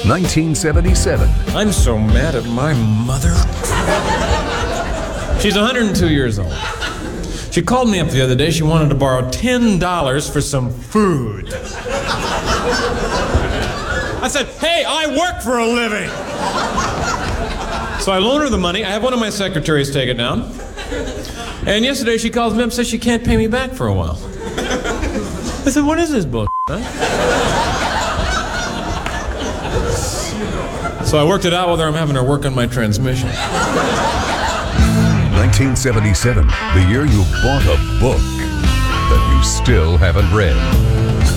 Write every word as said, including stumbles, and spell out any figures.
nineteen seventy-seven. I'm so mad at my mother. She's one hundred two years old. She called me up the other day. She wanted to borrow ten dollars for some food. I said, hey, I work for a living. So I loan her the money. I have one of my secretaries take it down. And yesterday she calls me up and says she can't pay me back for a while. I said, what is this bullshit, huh? So I worked it out with her. I'm having her work on my transmission. nineteen seventy-seven, the year you bought a book that you still haven't read.